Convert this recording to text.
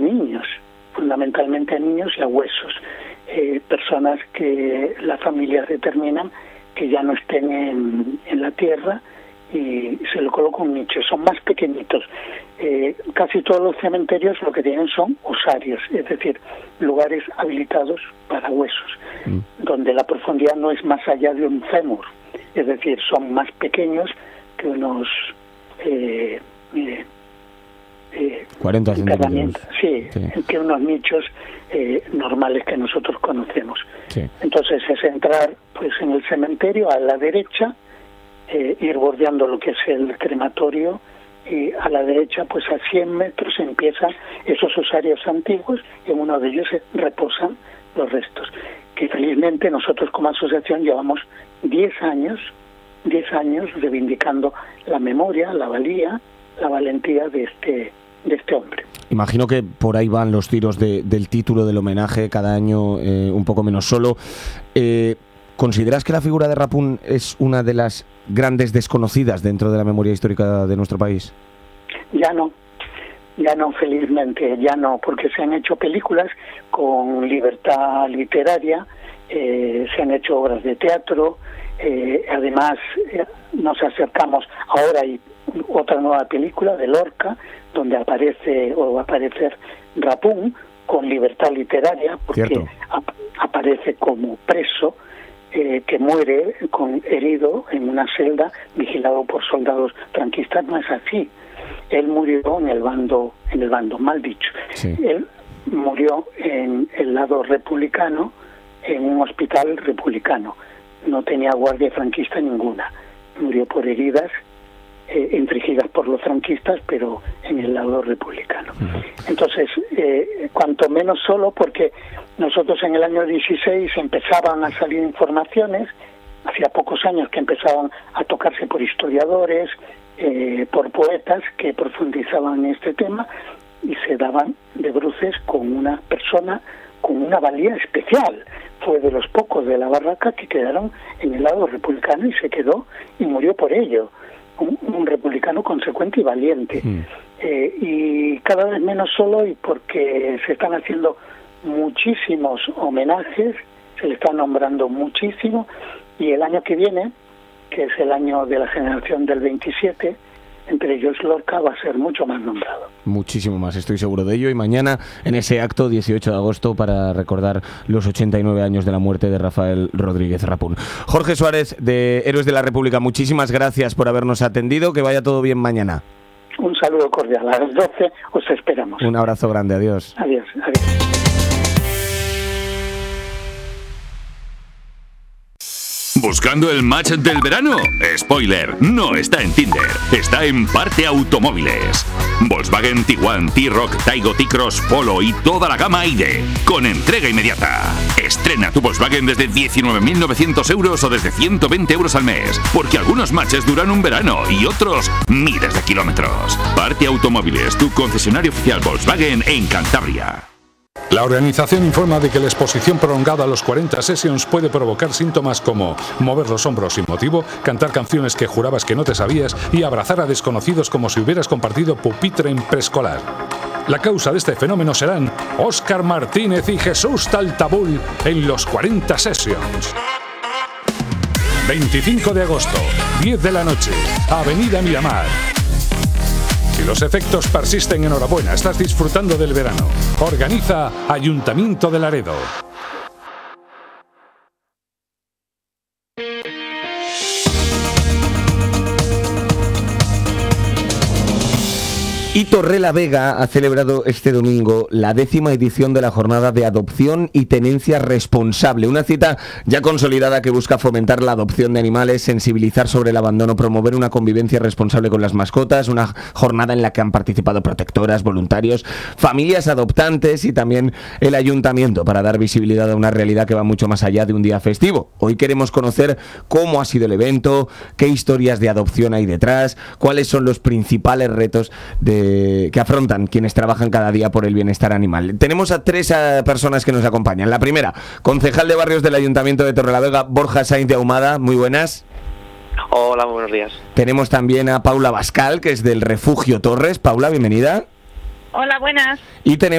niños, fundamentalmente a niños y a huesos, personas que las familias determinan que ya no estén en la tierra y se le coloca un nicho. Son más pequeñitos. Casi todos los cementerios lo que tienen son osarios, es decir, lugares habilitados para huesos, donde la profundidad no es más allá de un fémur, es decir, son más pequeños que unos 40 centímetros. Sí, que unos nichos normales que nosotros conocemos. Sí. Entonces es entrar pues en el cementerio a la derecha, ir bordeando lo que es el crematorio, y a la derecha pues a 100 metros empiezan esos osarios antiguos, y en uno de ellos reposan los restos, que felizmente nosotros como asociación llevamos 10 años reivindicando la memoria, la valía, la valentía de este hombre. Imagino que por ahí van los tiros del título del homenaje cada año, un poco menos solo. ¿Consideras que la figura de Rapun es una de las grandes desconocidas dentro de la memoria histórica de nuestro país? Ya no, felizmente, ya no, porque se han hecho películas con libertad literaria, se han hecho obras de teatro, además nos acercamos, ahora hay otra nueva película de Lorca, donde aparece o va a aparecer Rapun con libertad literaria, porque aparece como preso, que muere herido en una celda vigilado por soldados franquistas. No es así. Él murió en el bando, mal dicho. Sí. Él murió en el lado republicano, en un hospital republicano. No tenía guardia franquista ninguna. Murió por heridas infligidas por los franquistas, pero en el lado republicano. Entonces, cuanto menos solo, porque nosotros en el año 16 empezaban a salir informaciones, hacía pocos años que empezaban a tocarse por historiadores, por poetas que profundizaban en este tema, y se daban de bruces con una persona con una valía especial. Fue de los pocos de la barraca que quedaron en el lado republicano y se quedó y murió por ello. Un republicano consecuente y valiente. Y cada vez menos solo, y porque se están haciendo muchísimos homenajes, se le está nombrando muchísimo, y el año que viene, que es el año de la generación del 27, entre ellos Lorca va a ser mucho más nombrado. Muchísimo más, estoy seguro de ello. Y mañana, en ese acto, 18 de agosto, para recordar los 89 años de la muerte de Rafael Rodríguez Rapun. Jorge Suárez, de Héroes de la República, muchísimas gracias por habernos atendido. Que vaya todo bien mañana. Un saludo cordial. A las 12 os esperamos. Un abrazo grande. Adiós. Adiós. Adiós. ¿Buscando el match del verano? Spoiler, no está en Tinder, está en Parte Automóviles. Volkswagen Tiguan, T-Roc, Taigo, T-Cross, Polo y toda la gama ID, con entrega inmediata. Estrena tu Volkswagen desde 19.900 euros o desde 120 euros al mes, porque algunos matches duran un verano y otros miles de kilómetros. Parte Automóviles, tu concesionario oficial Volkswagen en Cantabria. La organización informa de que la exposición prolongada a los 40 Sessions puede provocar síntomas como mover los hombros sin motivo, cantar canciones que jurabas que no te sabías y abrazar a desconocidos como si hubieras compartido pupitre en preescolar. La causa de este fenómeno serán Óscar Martínez y Jesús Taltabul en los 40 Sessions. 25 de agosto, 10 de la noche, Avenida Miramar. Si los efectos persisten, enhorabuena, estás disfrutando del verano. Organiza Ayuntamiento de Laredo. Y Torrelavega ha celebrado este domingo la 10ª edición de la jornada de adopción y tenencia responsable, una cita ya consolidada que busca fomentar la adopción de animales, sensibilizar sobre el abandono, promover una convivencia responsable con las mascotas, una jornada en la que han participado protectoras, voluntarios, familias adoptantes y también el ayuntamiento, para dar visibilidad a una realidad que va mucho más allá de un día festivo. Hoy queremos conocer cómo ha sido el evento, qué historias de adopción hay detrás, cuáles son los principales retos que afrontan quienes trabajan cada día por el bienestar animal. Tenemos a 3 personas que nos acompañan. La primera, concejal de barrios del Ayuntamiento de Torrelavega, Borja Sainz de Ahumada. Muy buenas. Hola, muy buenos días. Tenemos también a Paula Bascal, que es del Refugio Torres. Paula, bienvenida. Hola, buenas. Y tenemos